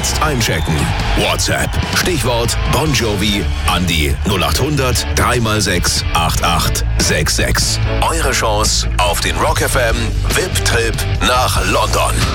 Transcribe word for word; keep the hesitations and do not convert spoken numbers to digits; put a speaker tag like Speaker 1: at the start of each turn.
Speaker 1: Jetzt einchecken. WhatsApp. Stichwort Bon Jovi an die null acht hundert drei mal sechs acht acht sechs sechs. Eure Chance auf den Rock F M V I P-Trip nach London.